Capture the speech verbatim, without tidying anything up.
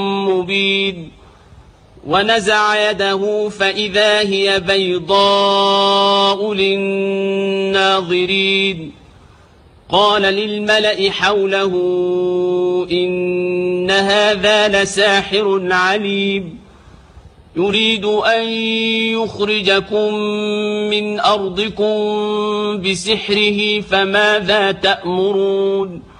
مبين ونزع يده فإذا هي بيضاء للناظرين قال للملأ حوله إن هذا لساحر عليم يريد أن يخرجكم من أرضكم بسحره فماذا تأمرون